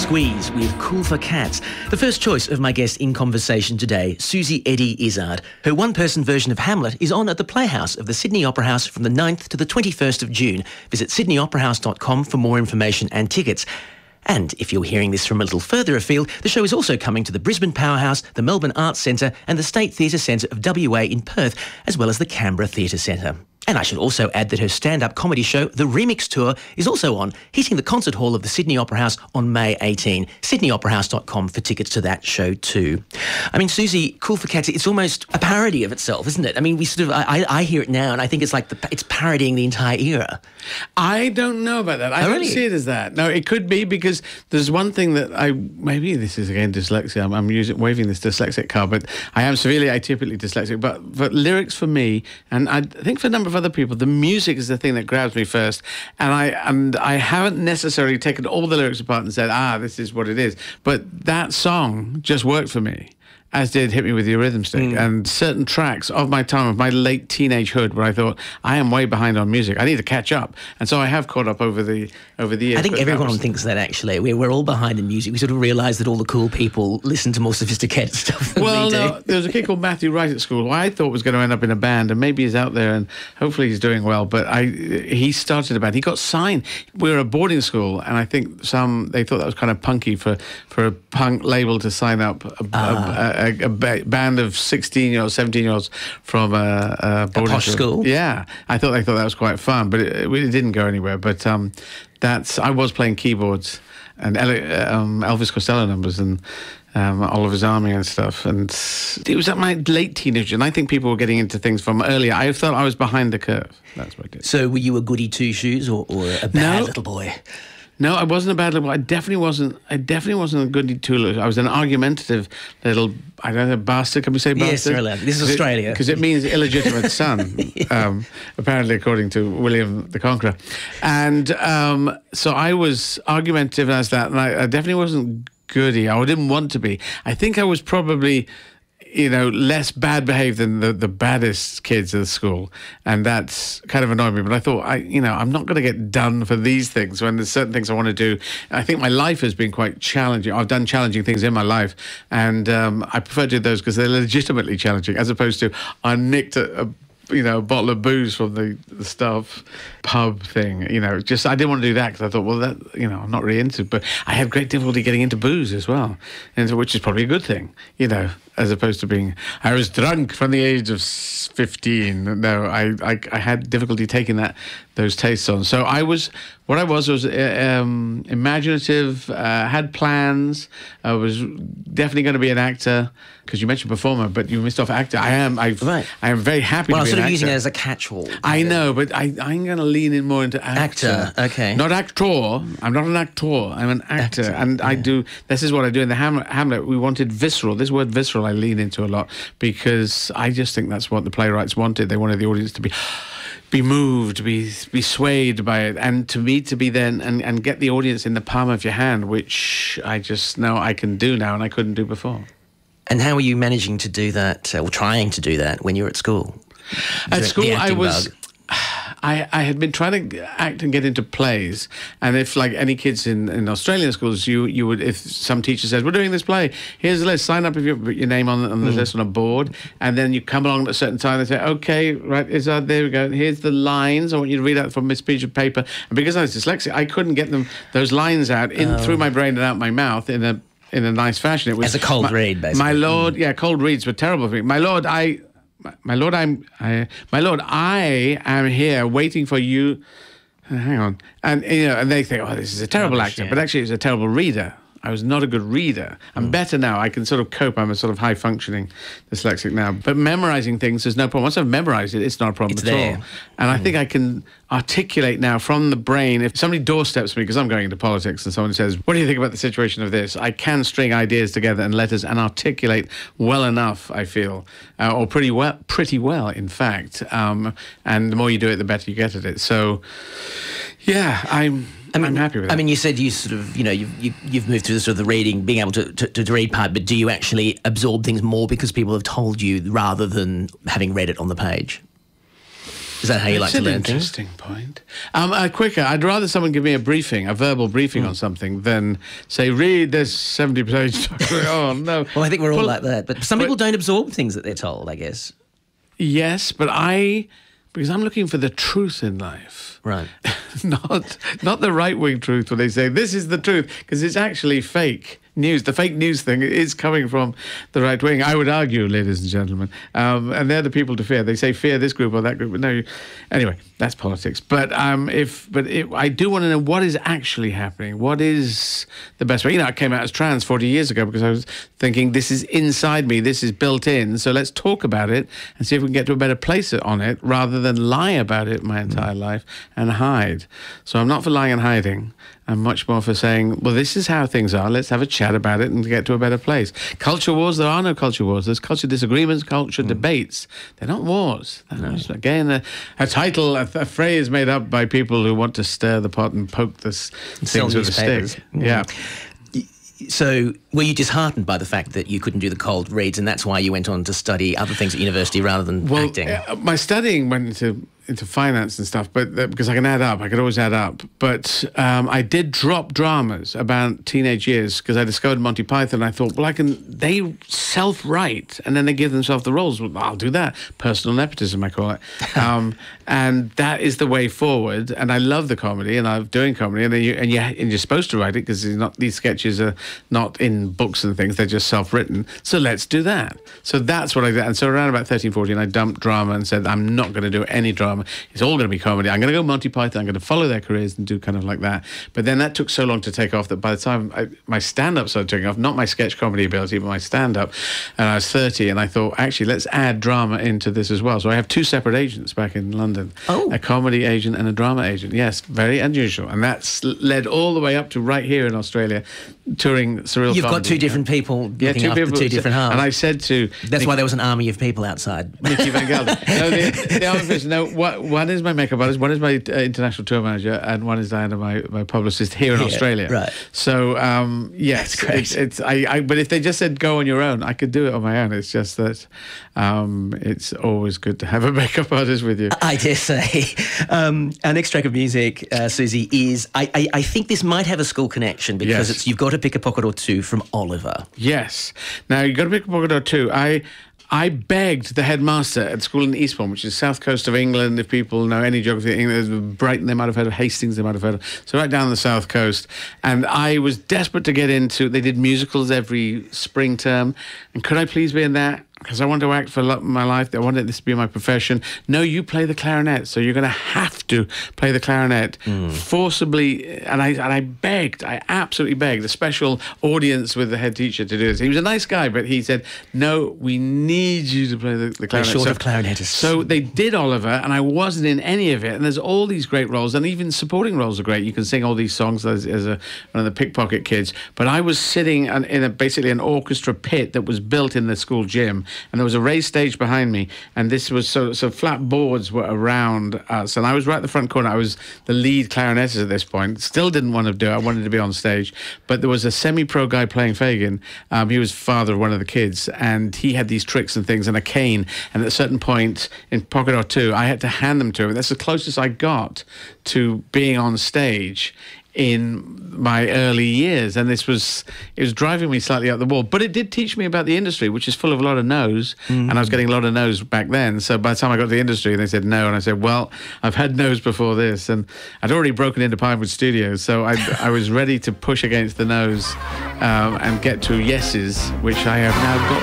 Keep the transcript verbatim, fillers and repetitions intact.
Squeeze with Cool for Cats, the first choice of my guest in conversation today, Susie Eddy Izzard. Her one-person version of Hamlet is on at the Playhouse of the Sydney Opera House from the ninth to the twenty-first of June. Visit sydney opera house dot com for more information and tickets. And if you're hearing this from a little further afield, the show is also coming to the Brisbane Powerhouse, the Melbourne Arts Centre and the State Theatre Centre of W A in Perth, as well as the Canberra Theatre Centre. And I should also add that her stand-up comedy show, The Remix Tour, is also on, hitting the concert hall of the Sydney Opera House on May eighteenth. sydney opera house dot com for tickets to that show too. I mean, Susie, Cool for Cats, it's almost a parody of itself, isn't it? I mean, we sort of, I, I hear it now and I think it's like, the, it's parodying the entire era. I don't know about that. I Oh, don't really? see it as that. No, it could be because there's one thing that I, maybe this is again dyslexia, I'm, I'm using, waving this dyslexic card, but I am severely atypically dyslexic, but, but lyrics for me, and I think for a number of other people, the music is the thing that grabs me first, and I and I haven't necessarily taken all the lyrics apart and said, ah, this is what it is, but that song just worked for me, as did Hit Me With Your Rhythm Stick, mm. and certain tracks of my time, of my late teenagehood, where I thought, I am way behind on music. I need to catch up. And so I have caught up over the over the years. I think but everyone was... thinks that, actually. We're, we're all behind in music. We sort of realise that all the cool people listen to more sophisticated stuff than well, we do. no, there was a kid called Matthew Wright at school who I thought was going to end up in a band, and maybe he's out there, and hopefully he's doing well, but I he started a band. He got signed. We were a boarding school, and I think some, they thought that was kind of punky for, for a punk label to sign up a, Ah. a, a, a, a band of sixteen-year-olds, seventeen-year-olds from a, a boarding a posh school. Yeah, I thought they thought that was quite fun, but it, it didn't go anywhere. But um, that's I was playing keyboards and um, Elvis Costello numbers and um, Oliver's Army and stuff. And it was at my late teenage, and I think people were getting into things from earlier. I thought I was behind the curve. That's what I did. So were you a goody two-shoes or, or a bad No. little boy? No, I wasn't a bad little boy. I definitely wasn't. I definitely wasn't a goody two. I was an argumentative little. I don't know, bastard. Can we say bastard? Yes, you're allowed. This is Australia. Because it, it means illegitimate son. yeah. um, apparently, according to William the Conqueror, and um, so I was argumentative as that, and I, I definitely wasn't goody. I didn't want to be. I think I was probably, you know, less bad behaved than the, the baddest kids at the school. And that's kind of annoyed me. But I thought, I, you know, I'm not going to get done for these things when there's certain things I want to do. I think my life has been quite challenging. I've done challenging things in my life. And um, I prefer to do those because they're legitimately challenging, as opposed to I nicked a, a you know, a bottle of booze from the, the staff pub thing, you know, just, I didn't want to do that because I thought, well, that, you know, I'm not really into, but I had great difficulty getting into booze as well, and so, which is probably a good thing, you know, as opposed to being, I was drunk from the age of fifteen. No, I, I, I had difficulty taking that, those tastes on. So I was, what I was, was uh, um, imaginative, uh, had plans. I was definitely going to be an actor, because you mentioned performer, but you missed off actor. I am, I, Right. I am very happy Well, to I'm be sort an of using it actor. as a catch-all. I know, but I, I'm going to lean in more into actor. Actor, okay. Not actor. I'm not an actor. I'm an actor. Actor, and I yeah. do, this is what I do in the Hamlet. Hamlet, we wanted visceral. This word visceral I lean into a lot, because I just think that's what the playwrights wanted. They wanted the audience to be be moved, be be swayed by it, and to me to be then, and, and get the audience in the palm of your hand, which I just know I can do now and I couldn't do before. And how were you managing to do that, uh, or trying to do that, when you were at school? At The- school, the I acting was. bug. I, I had been trying to act and get into plays, and if, like any kids in, in Australian schools, you you would, if some teacher says, we're doing this play, here's the list, sign up if you put your name on, on the mm. list on a board, and then you come along at a certain time and say, okay, right, is uh, there we go, here's the lines, I want you to read out from this piece of paper. And because I was dyslexic, I couldn't get them those lines out in oh. through my brain and out my mouth in a in a nice fashion. It was as a cold my, read, basically. My lord, mm. yeah, cold reads were terrible for me. My lord, I... My lord, I'm, I, my lord, I am here waiting for you. Uh, hang on, and you know, and they think, oh, this is a terrible Rubbish, actor, yeah. but actually, it's a terrible reader. I was not a good reader. I'm mm. better now. I can sort of cope. I'm a sort of high-functioning dyslexic now. But memorizing things is no problem. Once I've memorized it, it's not a problem it's at there. all. And mm. I think I can articulate now from the brain. If somebody doorsteps me, because I'm going into politics, and someone says, what do you think about the situation of this? I can string ideas together and letters and articulate well enough, I feel, uh, or pretty well, pretty well, in fact. Um, and the more you do it, the better you get at it. So, yeah, I'm... I mean, I'm happy with that. I mean, you said you sort of, you know, you've, you, you've moved through the sort of the reading, being able to, to, to read part, but do you actually absorb things more because people have told you rather than having read it on the page? Is that how you That's like to learn an things? interesting point. Um, uh, quicker, I'd rather someone give me a briefing, a verbal briefing on something, than say, read this seventy page document. Oh, no. Well, I think we're all Well, like that. But some but- people don't absorb things that they're told, I guess. Yes, but I, because I'm looking for the truth in life. Right. not not the right-wing truth when they say, this is the truth, because it's actually fake news. The fake news thing is coming from the right wing, I would argue, ladies and gentlemen. Um, and they're the people to fear. They say fear this group or that group. But no, you, anyway, that's politics. But um, if but if, I do want to know what is actually happening. What is the best way? You know, I came out as trans forty years ago because I was thinking this is inside me. This is built in. So let's talk about it and see if we can get to a better place on it rather than lie about it my entire mm. life and hide. So I'm not for lying and hiding. I'm much more for saying, well, this is how things are. Let's have a chat about it and get to a better place. Culture wars, there are no culture wars. There's culture disagreements, culture mm. debates. They're not wars. No. Again, a, a title, a, a phrase made up by people who want to stir the pot and poke this things with a stick. Mm. Yeah. So were you disheartened by the fact that you couldn't do the cold reads, and that's why you went on to study other things at university rather than well, acting? Uh, my studying went into into finance and stuff, but uh, because I can add up, I could always add up. But um, I did drop dramas about teenage years because I discovered Monty Python. And I thought, well, I can. They self-write and then they give themselves the roles. Well, I'll do that. Personal nepotism, I call it. Um, and that is the way forward. And I love the comedy, and I'm doing comedy, and then you and you and you're supposed to write it because not these sketches are not in books and things. They're just self-written. So let's do that. So that's what I did. And so around about thirteen, fourteen, I dumped drama and said, I'm not going to do any drama. It's all going to be comedy. I'm going to go Monty Python. I'm going to follow their careers and do kind of like that. But then that took so long to take off that by the time I, my stand-up started taking off, not my sketch comedy ability, but my stand-up, and I was thirty, and I thought, actually, let's add drama into this as well. So I have two separate agents back in London. Oh. A comedy agent and a drama agent. Yes, very unusual. And that's led all the way up to right here in Australia, touring surreal You've comedy. got two different people Yeah, looking two after people. two different halves. And I said to... That's Nick, why there was an army of people outside. Nicky Van Gelder. No, the, the other person, no, what, one is my makeup artist, one is my uh, international tour manager, and one is Diana, my, my publicist here in Yeah, Australia. right. So, um, yes. That's great. It's, it's, I, I, but if they just said go on your own, I could do it on my own. It's just that um, it's always good to have a makeup artist with you. I dare say. Um, our next track of music, uh, Susie, is... I, I, I think this might have a school connection because Yes. it's You've Got to Pick a Pocket or Two from Oliver. Yes. Now, you've got to pick a pocket or two. I... I begged the headmaster at school in Eastbourne, which is south coast of England. If people know any geography, England, Brighton, they might have heard of Hastings, they might have heard of. So right down the south coast. And I was desperate to get into, they did musicals every spring term. And could I please be in that? Because I wanted to act for my life. I wanted this to be my profession. No, you play the clarinet, so you're going to have to play the clarinet mm. forcibly. And I and I begged, I absolutely begged, a special audience with the head teacher to do this. He was a nice guy, but he said, no, we need you to play the, the clarinet. They're short so, of clarinetists. So they did Oliver, and I wasn't in any of it. And there's all these great roles, and even supporting roles are great. You can sing all these songs as, as a, one of the pickpocket kids. But I was sitting in a, basically an orchestra pit that was built in the school gym. And there was a raised stage behind me, and this was so so flat boards were around us, and I was right at the front corner. I was the lead clarinetist at this point. Still didn't want to do it. I wanted to be on stage, but there was a semi-pro guy playing Fagin. Um, he was father of one of the kids, and he had these tricks and things and a cane. And at a certain point in pocket or two, I had to hand them to him. That's the closest I got to being on stage in my early years, and this was it was driving me slightly up the wall, but it did teach me about the industry, which is full of a lot of no's. Mm-hmm. And I was getting a lot of no's back then. So by the time I got to the industry, they said no, and I said, well, I've had no's before this, and I'd already broken into Pinewood Studios, so I, I was ready to push against the no's um, and get to yeses, which I have now got.